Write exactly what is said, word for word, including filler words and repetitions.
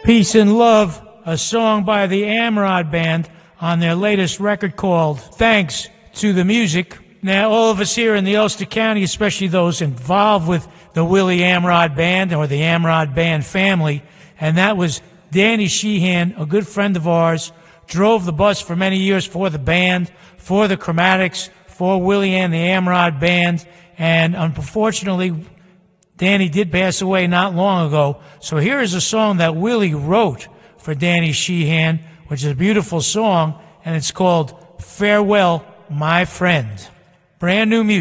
Peace and Love, a song by the Amrod Band on their latest record called Thanks to the Music. Now, all of us here in the Ulster County, especially those involved with the Willie Amrod Band or the Amrod Band family, and that was Danny Sheehan, a good friend of ours, drove the bus for many years for the band, for the Chromatics, for Willie and the Amrod Band, and unfortunately, Danny did pass away not long ago. So here is a song that Willie wrote for Danny Sheehan, which is a beautiful song, and it's called Farewell, My Friend. Brand new music.